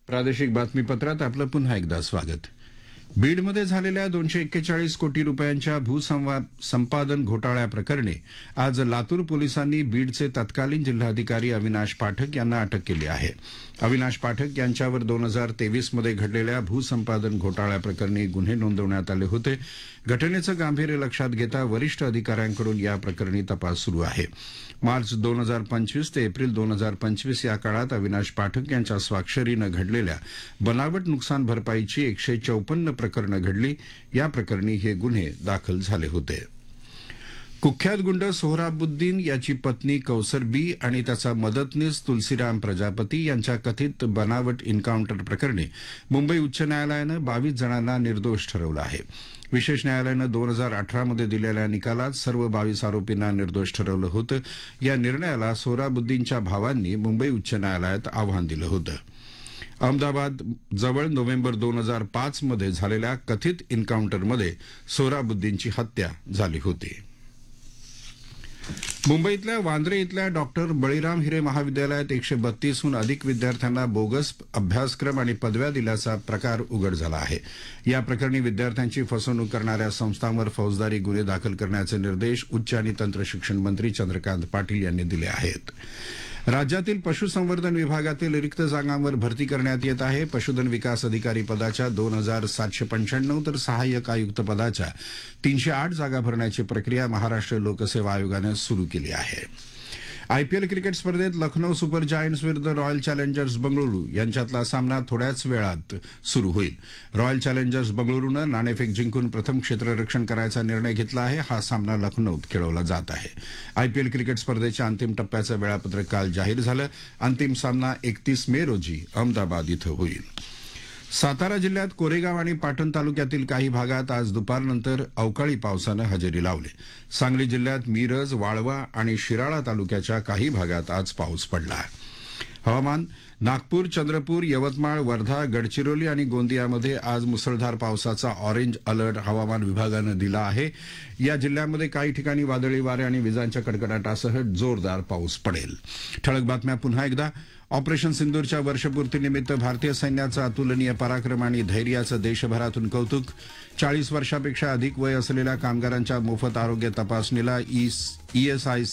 प्रादेशिक बातमीपत्रात आपलं पुन्हा एकदा स्वागत. बीडमध्ये झालेल्या 241 कोटी रुपयांच्या भूसंपादन घोटाळ्याप्रकरणी आज लातूर पोलिसांनी बीडचे तत्कालीन जिल्हाधिकारी अविनाश पाठक यांना अटक केली आहे. अविनाश पाठक यांच्यावर 2023 मध्ये घडलेल्या भूसंपादन घोटाळ्याप्रकरणी गुन्हे नोंदवण्यात आले होते. घटनेचं गांभीर्य लक्षात घेता वरिष्ठ अधिकाऱ्यांकडून या प्रकरणी तपास सुरू आहे. मार्च 2025 ते एप्रिल 2025 या काळात अविनाश पाठक यांच्या स्वाक्षरीनं घडलेल्या बनावट नुकसान भरपाईची 154 प्रकरणं घडली. या प्रकरणी हे गुन्हे दाखल झाले होते. कुख्यात गुंड सोहराबुद्दीन याची पत्नी कौसर बी आणि त्याचा मदतनीस तुलसीराम प्रजापती यांच्या कथित बनावट एन्काउंटर प्रकरणी मुंबई उच्च न्यायालयानं 22 जणांना निर्दोष ठरवलं आहे. विशेष न्यायालयानं 2018 मध्ये दिलेल्या निकालात सर्व 22 आरोपींना निर्दोष ठरवलं होतं. या निर्णयाला सोहराबुद्दीनच्या भावांनी मुंबई उच्च न्यायालयात आव्हान दिलं होतं. अहमदाबाद जवळ नोव्हेंबर 2005 मध्ये झालेल्या कथित एन्काउंटरमध्ये सोहराबुद्दीनची हत्या झाली होती. मुंबईतल्या वांद्रे इथल्या डॉक्टर बळीराम हिरे महाविद्यालयात 132हून अधिक विद्यार्थ्यांना बोगस अभ्यासक्रम आणि पदव्या दिल्याचा प्रकार उघड झाला आहे. या प्रकरणी विद्यार्थ्यांची फसवणूक करणाऱ्या संस्थांवर फौजदारी गुन्हे दाखल करण्याचे निर्देश उच्च आणि तंत्रशिक्षण मंत्री चंद्रकांत पाटील यांनी दिले आहेत. राज्यातील पशुसंवर्धन विभागातील रिक्त जागांवर भरती करण्यात येत आहे. पशुधन विकास अधिकारी पदाच्या 2795 तर सहाय्यक आयुक्त पदाच्या 308 जागा भरण्याची प्रक्रिया महाराष्ट्र लोकसेवा आयोगानं सुरू केली आहे. आयपीएल क्रिकेट स्पर्धेत लखनौ सुपर जायंट्स विरुद्ध रॉयल चॅलेंजर्स बंगळुरू यांच्यातला सामना थोड्याच वेळात सुरू होईल. रॉयल चॅलेंजर्स बंगळुरूनं नाणेफेक जिंकून प्रथम क्षेत्ररक्षण करायचा निर्णय घेतला आहे. हा सामना लखनौत खेळवला जात आहे. आयपीएल क्रिकेट स्पर्धेच्या अंतिम टप्प्याचं वेळापत्रक काल जाहीर झालं. अंतिम सामना 31 मे रोजी अहमदाबाद इथं होईल. सातारा जिल्ह्यात कोरेगाव आणि पाटण तालुक्यातील काही भागात आज दुपारनंतर अवकाळी पावसानं हजेरी लावली. सांगली जिल्ह्यात मिरज, वाळवा आणि शिराळा तालुक्याच्या काही भागात आज पाऊस पडला. हवामान. नागपूर, चंद्रपूर, यवतमाळ, वर्धा, गडचिरोली आणि गोंदियामध्ये आज मुसळधार पावसाचा ऑरेंज अलर्ट हवामान विभागानं दिला आहे. या जिल्ह्यांमध्ये काही ठिकाणी वादळी वारे आणि विजांच्या कडकडाटासह जोरदार पाऊस पडेल. ठळक बातम्या पुन्हा एकदा. ऑपरेशन सिंदूरच्या वर्षपूर्तीनिमित्त भारतीय सैन्याचा अतुलनीय पराक्रम आणि धैर्याचं देशभरातून कौतुक. 40 वर्षापेक्षा अधिक वय असलेल्या कामगारांच्या मोफत आरोग्य तपासणीला ESIC